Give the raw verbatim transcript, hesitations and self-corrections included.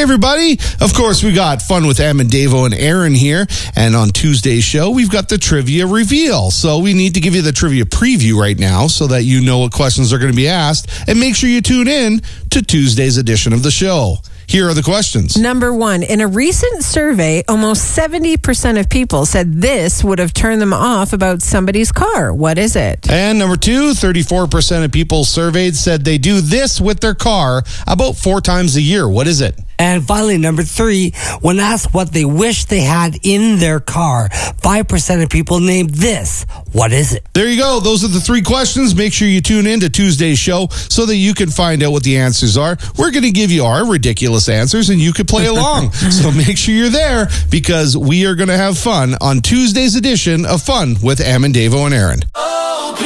everybody. Of course, we got fun with Em and Davo and Aaron here. And on Tuesday's show, we've got the trivia reveal. So we need to give you the trivia preview right now so that you know what questions are going to be asked. And make sure you tune in to Tuesday's edition of the show. Here are the questions. Number one, in a recent survey, almost seventy percent of people said this would have turned them off about somebody's car. What is it? And number two, thirty-four percent of people surveyed said they do this with their car about four times a year. What is it? And finally, number three, when asked what they wish they had in their car, five percent of people named this. What is it? There you go. Those are the three questions. Make sure you tune in to Tuesday's show so that you can find out what the answers are. We're going to give you our ridiculous answers and you can play along. So make sure you're there because we are going to have fun on Tuesday's edition of Fun with Em and Davo and Aaron.